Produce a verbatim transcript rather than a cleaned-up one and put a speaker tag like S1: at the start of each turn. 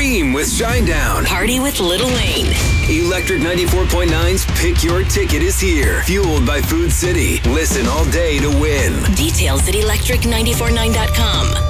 S1: Scream with Shinedown.
S2: Party with Little Wayne.
S1: Electric ninety-four point nine's Pick Your Ticket is here. Fueled by Food City. Listen all day to win.
S2: Details at electric nine four nine dot com.